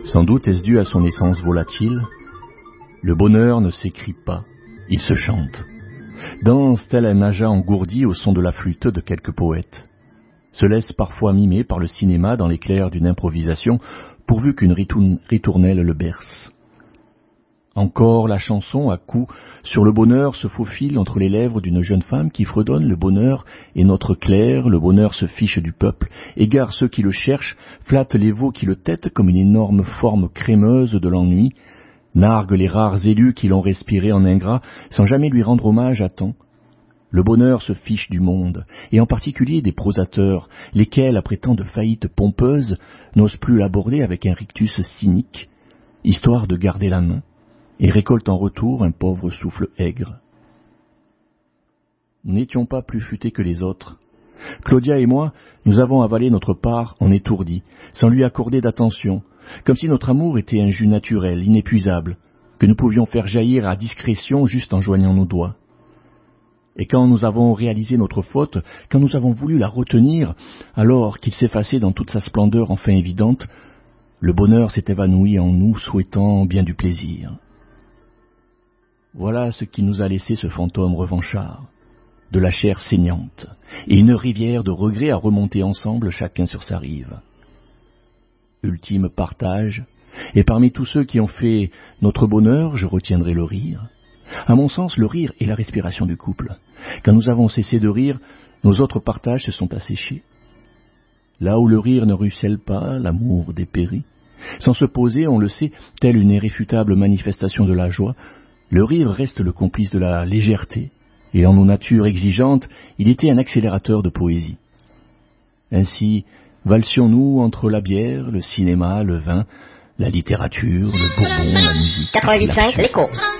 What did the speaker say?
Sans doute est-ce dû à son essence volatile. Le bonheur ne s'écrit pas, il se chante. Danse tel un aja engourdi au son de la flûte de quelques poètes. Se laisse parfois mimer par le cinéma dans l'éclair d'une improvisation, pourvu qu'une ritournelle le berce. Encore la chanson à coups sur le bonheur se faufile entre les lèvres d'une jeune femme qui fredonne le bonheur est notre clair, le bonheur se fiche du peuple, égare ceux qui le cherchent, flatte les veaux qui le têtent comme une énorme forme crémeuse de l'ennui, nargue les rares élus qui l'ont respiré en ingrat sans jamais lui rendre hommage à temps. Le bonheur se fiche du monde, et en particulier des prosateurs, lesquels, après tant de faillites pompeuses, n'osent plus l'aborder avec un rictus cynique, histoire de garder la main, et récoltent en retour un pauvre souffle aigre. Nous n'étions pas plus futés que les autres. Claudia et moi, nous avons avalé notre part en étourdis, sans lui accorder d'attention, comme si notre amour était un jus naturel, inépuisable, que nous pouvions faire jaillir à discrétion juste en joignant nos doigts. Et quand nous avons réalisé notre faute, quand nous avons voulu la retenir, alors qu'il s'effaçait dans toute sa splendeur enfin évidente, le bonheur s'est évanoui en nous, souhaitant bien du plaisir. Voilà ce qui nous a laissé ce fantôme revanchard, de la chair saignante, et une rivière de regrets à remonter ensemble chacun sur sa rive. Ultime partage, et parmi tous ceux qui ont fait notre bonheur, je retiendrai le rire. À mon sens, le rire est la respiration du couple. Quand nous avons cessé de rire, nos autres partages se sont asséchés. Là où le rire ne ruisselle pas, l'amour dépérit. Sans se poser, on le sait, telle une irréfutable manifestation de la joie, le rire reste le complice de la légèreté, et en nos natures exigeantes, il était un accélérateur de poésie. Ainsi, valsions-nous entre la bière, le cinéma, le vin, la littérature, le bourbon, la musique. 88.5, l'écho.